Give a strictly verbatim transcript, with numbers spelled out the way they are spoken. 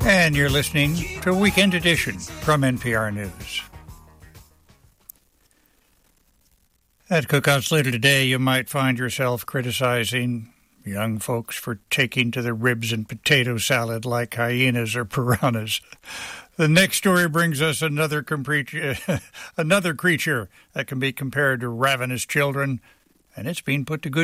And you're listening to Weekend Edition from N P R News. At Cookouts later today, you might find yourself criticizing young folks for taking to the ribs and potato salad like hyenas or piranhas. The next story brings us another, compre- another creature that can be compared to ravenous children, and it's being put to good